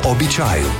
običaju.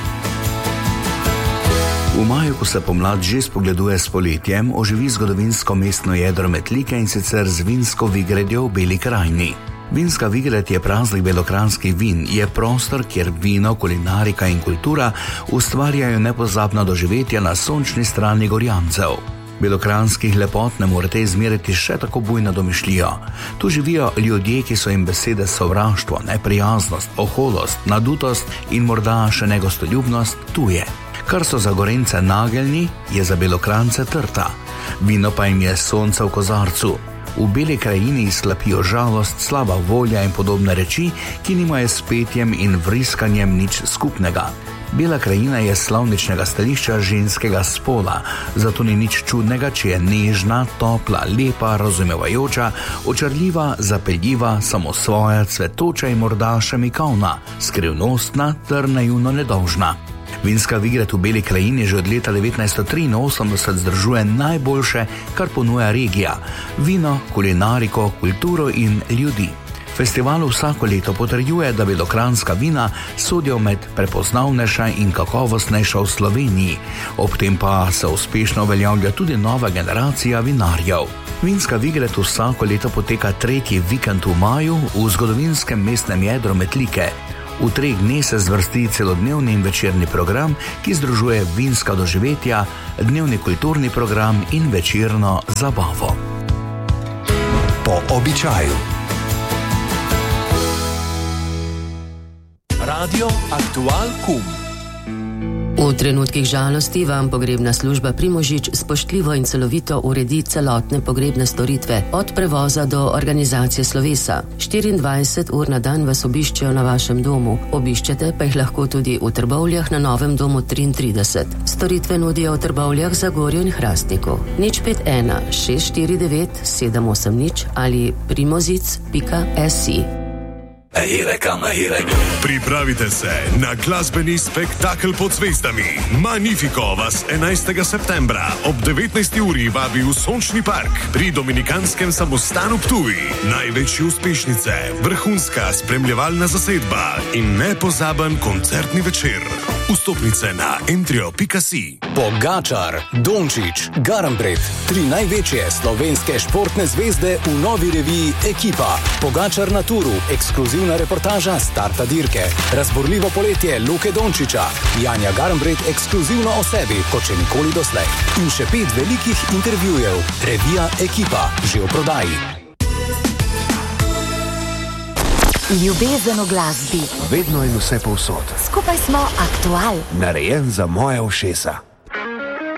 V maju, ko se pomlad že spogleduje s poletjem, oživi zgodovinsko mestno jedro Metlike, in sicer z vinsko vigredjo v Beli krajini. Vinska vigred je praznik belokranjskih vin, je prostor, kjer vino, kulinarika in kultura ustvarjajo nepozabna doživetja na sončni strani Gorjancev. Belokranjskih lepot ne morete izmeriti še tako bujno domišljijo. Tu živijo ljudje, ki so jim besede sovraštvo, neprijaznost, oholost, nadutost in morda še negostoljubnost tuje. Kar so za Gorence nageljni, je za Belokranjce trta. Vino pa jim je sonce v kozarcu. V Beli krajini izklapijo žalost, slaba volja in podobne reči, ki nimajo s petjem in vriskanjem nič skupnega. Bela krajina je slavničnega stališča ženskega spola, zato ni nič čudnega, če je nežna, topla, lepa, razumevajoča, očarljiva, zapeljiva, samosvoja, cvetoča in morda še mikavna, skrivnostna ter naivno nedolžna. Vinska vigred v Beli krajini že od leta 1983 združuje najboljše, kar ponuja regija: vino, kulinariko, kulturo in ljudi. Festival vsako leto potrjuje, da belokranjska vina sodijo med prepoznavnejša in kakovostnejša v Sloveniji, ob tem pa se uspešno uveljavlja tudi nova generacija vinarjev. Vinska vigred vsako leto poteka tretji vikend v maju v zgodovinskem mestnem jedru Metlike. V 3 dneh se zvrsti celodnevni in večerni program, ki združuje vinska doživetja, dnevni kulturni program in večerno zabavo. Po običaju. Radio Aktual Kum. V trenutkih žalosti vam pogrebna služba Primožič spoštljivo in celovito uredi celotne pogrebne storitve, od prevoza do organizacije slovesa. 24 ur na dan vas obiščejo na vašem domu, obiščete pa jih lahko tudi v Trbovljah na Novem domu 33. Storitve nudijo v Trbovljah, Zagorju in Hrastniku. 051 649 780 ali primozic.si. Pripravite se na glasbeni spektakel pod zvezdami. Magnifico vas 11. septembra ob 19. uri vabi v Sončni park pri Dominikanskem samostanu Ptuj. Največje uspešnice, vrhunska spremljevalna zasedba in nepozaben koncertni večer. Vstopnice na entrio.si. Pogačar, Dončić, Garnbret, 3 največje slovenske športne zvezde v novi reviji Ekipa. Pogačar na turu, ekskluzivna reportaža starta dirke, razborljivo poletje Luke Dončića, Janja Garnbret ekskluzivno o sebi, kot še nikoli doslej. In še 5 velikih intervjujev. Revija Ekipa, že v prodaji. Ljubezen v glasbi. Vedno in vse povsod. Skupaj smo Aktual. Narejen za moje ušesa.